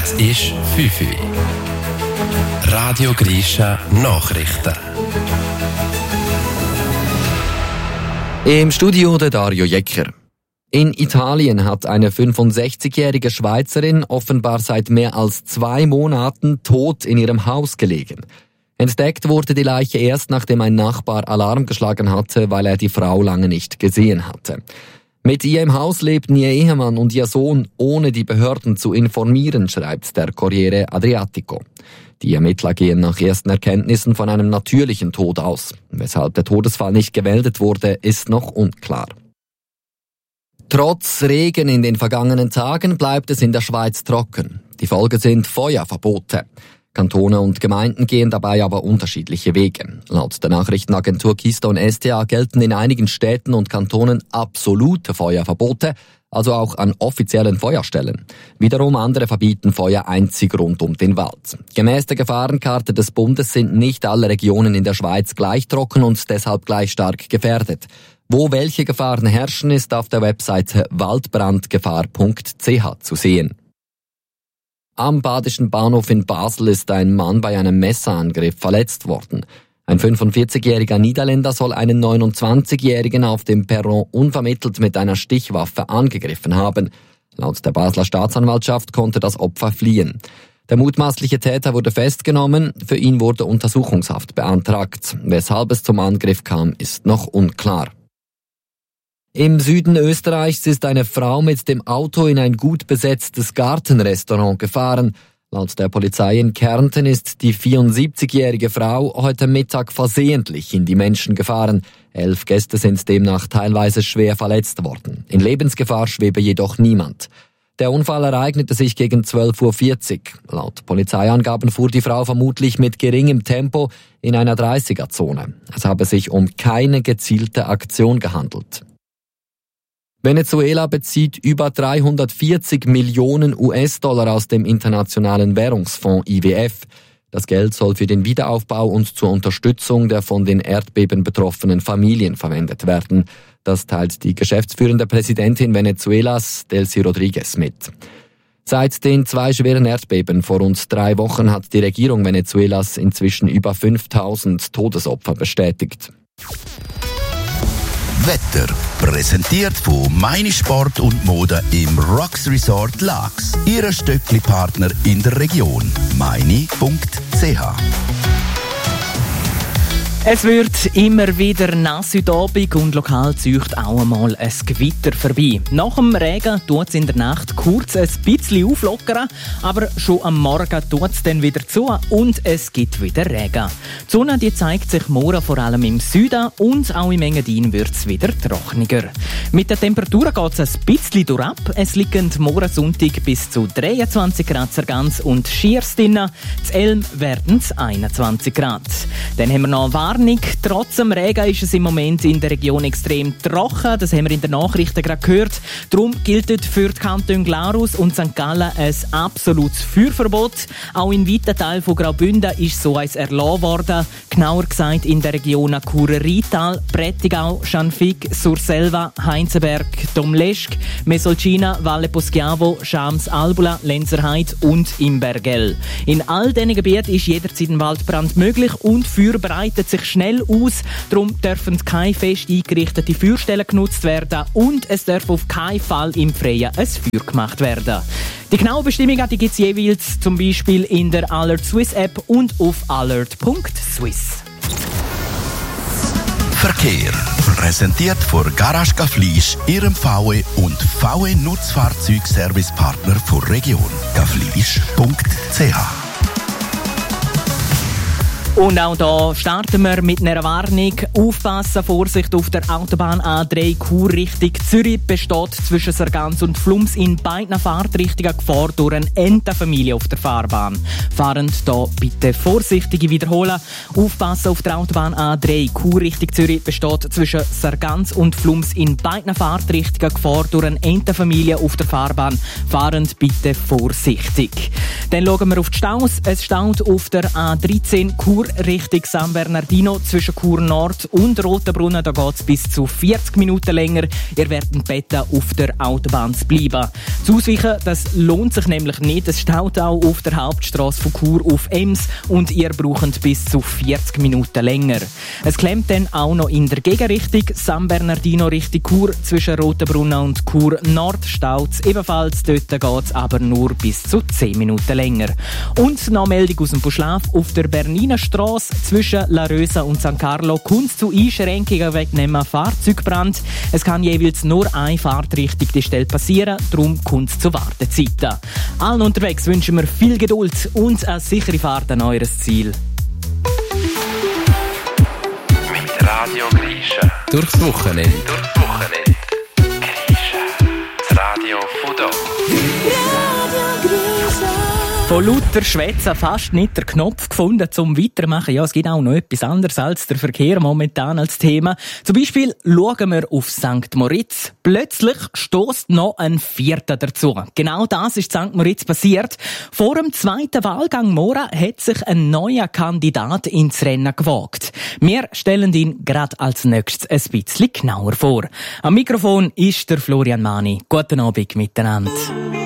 Es ist 5 Uhr. Radio Grisha Nachrichten. Im Studio der Dario Jecker. In Italien hat eine 65-jährige Schweizerin offenbar seit mehr als 2 Monaten tot in ihrem Haus gelegen. Entdeckt wurde die Leiche erst, nachdem ein Nachbar Alarm geschlagen hatte, weil er die Frau lange nicht gesehen hatte. Mit ihr im Haus lebten ihr Ehemann und ihr Sohn, ohne die Behörden zu informieren, schreibt der Corriere Adriatico. Die Ermittler gehen nach ersten Erkenntnissen von einem natürlichen Tod aus. Weshalb der Todesfall nicht gemeldet wurde, ist noch unklar. Trotz Regen in den vergangenen Tagen bleibt es in der Schweiz trocken. Die Folge sind Feuerverbote. Kantone und Gemeinden gehen dabei aber unterschiedliche Wege. Laut der Nachrichtenagentur Keystone SDA gelten in einigen Städten und Kantonen absolute Feuerverbote, also auch an offiziellen Feuerstellen. Wiederum andere verbieten Feuer einzig rund um den Wald. Gemäß der Gefahrenkarte des Bundes sind nicht alle Regionen in der Schweiz gleich trocken und deshalb gleich stark gefährdet. Wo welche Gefahren herrschen, ist auf der Webseite waldbrandgefahr.ch zu sehen. Am Badischen Bahnhof in Basel ist ein Mann bei einem Messerangriff verletzt worden. Ein 45-jähriger Niederländer soll einen 29-jährigen auf dem Perron unvermittelt mit einer Stichwaffe angegriffen haben. Laut der Basler Staatsanwaltschaft konnte das Opfer fliehen. Der mutmaßliche Täter wurde festgenommen, für ihn wurde Untersuchungshaft beantragt. Weshalb es zum Angriff kam, ist noch unklar. Im Süden Österreichs ist eine Frau mit dem Auto in ein gut besetztes Gartenrestaurant gefahren. Laut der Polizei in Kärnten ist die 74-jährige Frau heute Mittag versehentlich in die Menschen gefahren. 11 Gäste sind demnach teilweise schwer verletzt worden. In Lebensgefahr schwebe jedoch niemand. Der Unfall ereignete sich gegen 12.40 Uhr. Laut Polizeiangaben fuhr die Frau vermutlich mit geringem Tempo in einer 30er-Zone. Es habe sich um keine gezielte Aktion gehandelt. Venezuela bezieht über 340 Millionen US-Dollar aus dem Internationalen Währungsfonds IWF. Das Geld soll für den Wiederaufbau und zur Unterstützung der von den Erdbeben betroffenen Familien verwendet werden. Das teilt die geschäftsführende Präsidentin Venezuelas, Delcy Rodriguez, mit. Seit den 2 schweren Erdbeben vor rund 3 Wochen hat die Regierung Venezuelas inzwischen über 5000 Todesopfer bestätigt. Wetter, präsentiert von Meine Sport und Mode im Rocks Resort Laax. Ihre Stöckli-Partner in der Region. meine.ch. Es wird immer wieder nass heute Abend und lokal zieht auch einmal ein Gewitter vorbei. Nach dem Regen tut es in der Nacht kurz ein bisschen auflockern, aber schon am Morgen tut es dann wieder zu und es gibt wieder Regen. Die Sonne die zeigt sich morgen vor allem im Süden und auch im Engadin wird es wieder trockener. Mit den Temperaturen geht es ein bisschen durchab. Es liegen morgen Sonntag bis zu 23 Grad Sargans und Schiers drin. Zu Elm werden es 21 Grad. Dann haben wir noch Warnung. Trotz dem Regen ist es im Moment in der Region extrem trocken. Das haben wir in den Nachrichten gerade gehört. Darum gilt für die Kantone Glarus und St. Gallen ein absolutes Feuerverbot. Auch in weiten Teilen von Graubünden ist so eins erlassen worden. Genauer gesagt in der Region Churer-Rheintal, Prättigau, Schanfig, Surselva, Heinzenberg, Domleschg, Mesolcina, Valle Poschiavo, Schams-Albula, Lenzerheide und Imbergell. In all diesen Gebieten ist jederzeit ein Waldbrand möglich und Feuer breitet sich schnell aus. Darum dürfen keine fest eingerichtete Feuerstellen genutzt werden und es darf auf keinen Fall im Freien ein Feuer gemacht werden. Die genaue Bestimmung gibt es jeweils zum Beispiel in der Alert Swiss App und auf alert.swiss. Verkehr. Präsentiert von Garage Gaflisch, Ihrem VW und VW Nutzfahrzeugservicepartner der Region. gaflisch.ch. Und auch hier starten wir mit einer Warnung. Aufpassen, Vorsicht auf der Autobahn A3 Chur-Richtung Zürich besteht zwischen Sargans und Flums in beiden Fahrtrichtungen Gefahr durch eine Entenfamilie auf der Fahrbahn. Fahrend hier bitte vorsichtig wiederholen. Aufpassen auf der Autobahn A3 Chur-Richtung Zürich besteht zwischen Sargans und Flums in beiden Fahrtrichtungen Gefahr durch eine Entenfamilie auf der Fahrbahn. Fahrend bitte vorsichtig. Dann schauen wir auf die Staus. Es staut auf der A13 Chur Chur Richtung San Bernardino zwischen Chur Nord und Rotenbrunnen. Da geht es bis zu 40 Minuten länger. Ihr werdet bitten, auf der Autobahn zu bleiben. Zu Ausweichen, das lohnt sich nämlich nicht. Es staut auch auf der Hauptstrasse von Chur auf Ems und ihr braucht bis zu 40 Minuten länger. Es klemmt dann auch noch in der Gegenrichtung. San Bernardino Richtung Chur zwischen Rotenbrunnen und Chur Nord staut es ebenfalls. Dort geht es aber nur bis zu 10 Minuten länger. Und noch eine Meldung aus dem Buschlaf. Auf der Berniner Strasse zwischen La Rösa und San Carlo kommt es zu Einschränkungen wegen einem Fahrzeugbrand. Es kann jeweils nur eine Fahrtrichtung die Stelle passieren, darum kommt es zu Wartezeiten. Allen unterwegs wünschen wir viel Geduld und eine sichere Fahrt an eures Ziel. Mit Radio Grisha. Durchs Wochenende. Grisha. Das Radio von da. Von lauter Schwätzen fast nicht der Knopf gefunden zum Weitermachen. Ja, es gibt auch noch etwas anderes als der Verkehr momentan als Thema. Zum Beispiel schauen wir auf St. Moritz. Plötzlich stößt noch ein Vierter dazu. Genau das ist in St. Moritz passiert. Vor dem zweiten Wahlgang morgen hat sich ein neuer Kandidat ins Rennen gewagt. Wir stellen ihn gerade als nächstes ein bisschen genauer vor. Am Mikrofon ist der Florian Mani. Guten Abend miteinander.